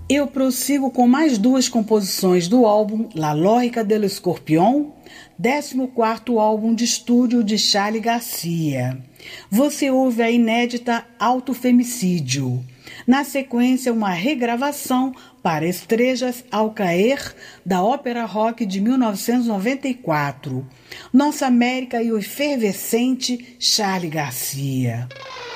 Eu prossigo com mais duas composições do álbum La Lógica del Escorpión, 14º álbum de estúdio de Charly Garcia. Você ouve a inédita Autofemicídio. Na sequência, uma regravação para Estrellas ao Caer, da ópera rock de 1994. Nossa América e o efervescente Charly Garcia.